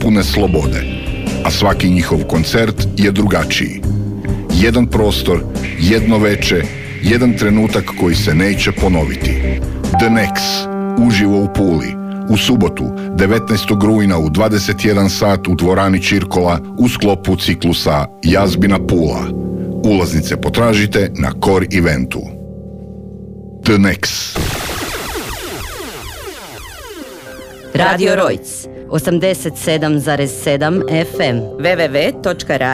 potpune slobode, a svaki njihov koncert je drugačiji. Jedan prostor, jedno veče, jedan trenutak koji se neće ponoviti. The Nex, uživo u Puli, u subotu, 19. rujna u 21 sat u dvorani Čirkola u sklopu ciklusa Jazbina Pula. Ulaznice potražite na Core Eventu. The Nex. Radio Rojc, 87,7 FM, www.radio